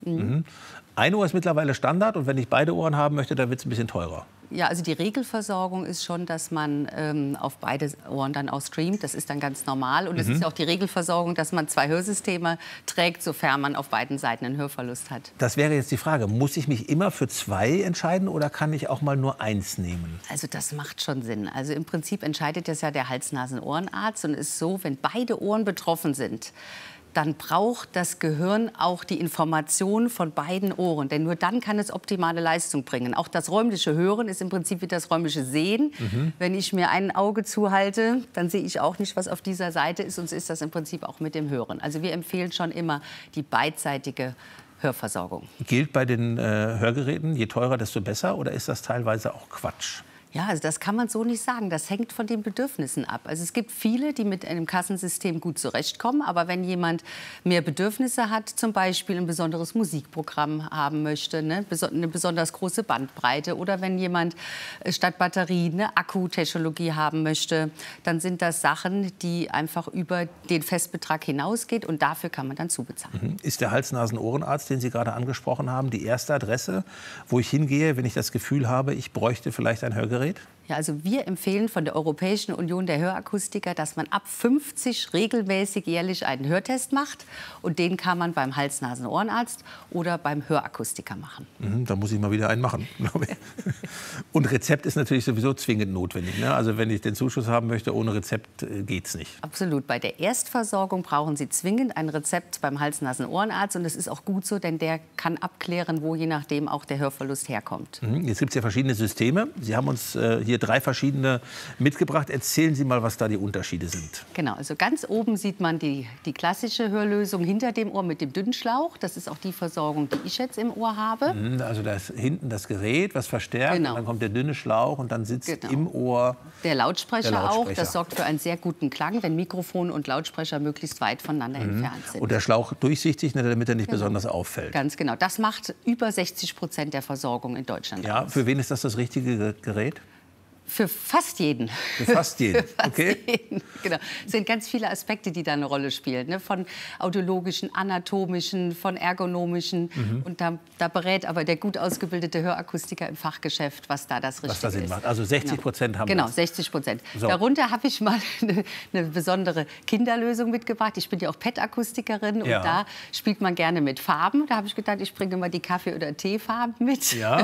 Mhm. Ein Ohr ist mittlerweile Standard und wenn ich beide Ohren haben möchte, dann wird es ein bisschen teurer. Ja, also die Regelversorgung ist schon, dass man auf beide Ohren dann auch streamt. Das ist dann ganz normal. Und es ist ja auch die Regelversorgung, dass man 2 Hörsysteme trägt, sofern man auf beiden Seiten einen Hörverlust hat. Das wäre jetzt die Frage. Muss ich mich immer für 2 entscheiden oder kann ich auch mal nur 1 nehmen? Also das macht schon Sinn. Also im Prinzip entscheidet das ja der Hals-Nasen-Ohrenarzt. Und es ist so, wenn beide Ohren betroffen sind, dann braucht das Gehirn auch die Information von beiden Ohren. Denn nur dann kann es optimale Leistung bringen. Auch das räumliche Hören ist im Prinzip wie das räumliche Sehen. Wenn ich mir ein Auge zuhalte, dann sehe ich auch nicht, was auf dieser Seite ist. Und so ist das im Prinzip auch mit dem Hören. Also wir empfehlen schon immer die beidseitige Hörversorgung. Gilt bei den Hörgeräten, je teurer, desto besser? Oder ist das teilweise auch Quatsch? Ja, also das kann man so nicht sagen. Das hängt von den Bedürfnissen ab. Also es gibt viele, die mit einem Kassensystem gut zurechtkommen. Aber wenn jemand mehr Bedürfnisse hat, zum Beispiel ein besonderes Musikprogramm haben möchte, ne, eine besonders große Bandbreite, oder wenn jemand statt Batterie eine Akkutechnologie haben möchte, dann sind das Sachen, die einfach über den Festbetrag hinausgeht. Und dafür kann man dann zubezahlen. Ist der Hals-Nasen-Ohrenarzt, den Sie gerade angesprochen haben, die erste Adresse, wo ich hingehe, wenn ich das Gefühl habe, ich bräuchte vielleicht ein Hörgerät? Ja, also wir empfehlen von der Europäischen Union der Hörakustiker, dass man ab 50 regelmäßig jährlich einen Hörtest macht. Und den kann man beim Hals-Nasen-Ohrenarzt oder beim Hörakustiker machen. Da muss ich mal wieder einen machen, glaube ich. Und Rezept ist natürlich sowieso zwingend notwendig. Ne? Also wenn ich den Zuschuss haben möchte, ohne Rezept geht's nicht. Absolut. Bei der Erstversorgung brauchen Sie zwingend ein Rezept beim Hals-Nasen-Ohrenarzt. Und das ist auch gut so, denn der kann abklären, wo je nachdem auch der Hörverlust herkommt. Jetzt gibt es ja verschiedene Systeme. Sie haben uns hier 3 verschiedene mitgebracht. Erzählen Sie mal, was da die Unterschiede sind. Genau, also ganz oben sieht man die klassische Hörlösung hinter dem Ohr mit dem dünnen Schlauch. Das ist auch die Versorgung, die ich jetzt im Ohr habe. Also da ist hinten das Gerät, was verstärkt. Genau. Und dann kommt der dünne Schlauch und dann sitzt im Ohr der Lautsprecher auch. Das sorgt für einen sehr guten Klang, wenn Mikrofon und Lautsprecher möglichst weit voneinander entfernt sind. Und der Schlauch durchsichtig, damit er nicht besonders auffällt. Ganz genau. Das macht über 60% der Versorgung in Deutschland aus. Für wen ist das richtige Gerät? Für fast jeden. Für fast jeden, okay. Jeden. Genau. Es sind ganz viele Aspekte, die da eine Rolle spielen. Ne? Von audiologischen, anatomischen, von ergonomischen. Und da berät aber der gut ausgebildete Hörakustiker im Fachgeschäft, was da das Richtige ist. Was da Sinn macht. Also 60% haben Genau, das. 60%. So. Darunter habe ich mal eine besondere Kinderlösung mitgebracht. Ich bin ja auch PET-Akustikerin und da spielt man gerne mit Farben. Da habe ich gedacht, ich bringe mal die Kaffee- oder Teefarben mit. Ja.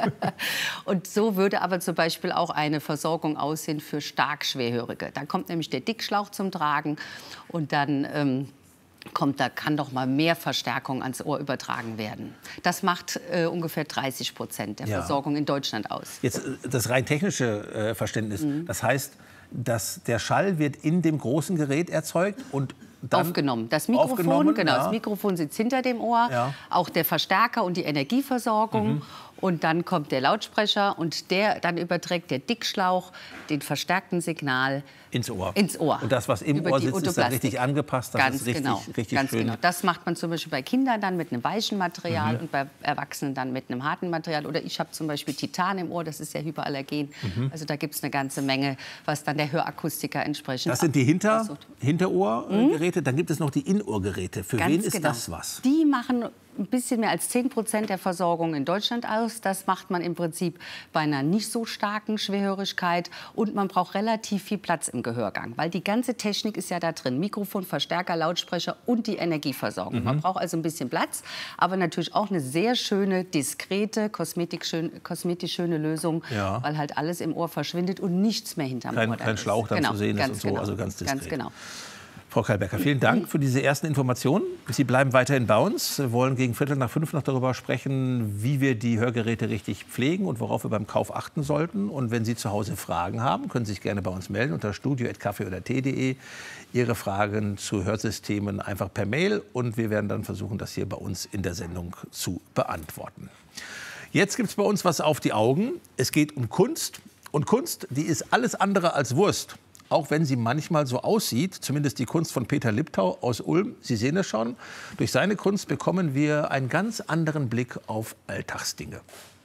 Und so würde aber zum Beispiel auch eine Versorgung aussehen für stark Schwerhörige. Da kommt nämlich der Dickschlauch zum Tragen und dann kann doch mal mehr Verstärkung ans Ohr übertragen werden. Das macht ungefähr 30% der Versorgung in Deutschland aus. Jetzt das rein technische Verständnis. Das heißt, dass der Schall wird in dem großen Gerät erzeugt und dann aufgenommen. Das Mikrofon, das Mikrofon sitzt hinter dem Ohr, auch der Verstärker und die Energieversorgung. Und dann kommt der Lautsprecher und dann überträgt der Dickschlauch den verstärkten Signal ins Ohr. Und das, was im Ohr sitzt, ist dann richtig angepasst. Das ist richtig schön. Genau. Das macht man zum Beispiel bei Kindern dann mit einem weichen Material und bei Erwachsenen dann mit einem harten Material. Oder ich habe zum Beispiel Titan im Ohr, das ist ja hyperallergen. Also da gibt es eine ganze Menge, was dann der Hörakustiker entsprechend. Das sind die Hinterohrgeräte. Dann gibt es noch die Innenohrgeräte. Für wen ist das was? Die machen ein bisschen mehr als 10% der Versorgung in Deutschland aus. Das macht man im Prinzip bei einer nicht so starken Schwerhörigkeit. Und man braucht relativ viel Platz im Gehörgang, weil die ganze Technik ist ja da drin. Mikrofon, Verstärker, Lautsprecher und die Energieversorgung. Man braucht also ein bisschen Platz, aber natürlich auch eine sehr schöne, diskrete, kosmetisch schöne Lösung, weil halt alles im Ohr verschwindet und nichts mehr hinterm Ohr ist. Kein Schlauch dann zu sehen ist und so, also ganz diskret. Ganz genau. Frau Kalbecker, vielen Dank für diese ersten Informationen. Sie bleiben weiterhin bei uns. Wir wollen gegen 4:45 noch darüber sprechen, wie wir die Hörgeräte richtig pflegen und worauf wir beim Kauf achten sollten. Und wenn Sie zu Hause Fragen haben, können Sie sich gerne bei uns melden unter studio@kaffee-oder-tee.de. Ihre Fragen zu Hörsystemen einfach per Mail und wir werden dann versuchen, das hier bei uns in der Sendung zu beantworten. Jetzt gibt es bei uns was auf die Augen. Es geht um Kunst. Und Kunst, die ist alles andere als Wurst. Auch wenn sie manchmal so aussieht, zumindest die Kunst von Peter Liptau aus Ulm. Sie sehen es schon, durch seine Kunst bekommen wir einen ganz anderen Blick auf Alltagsdinge.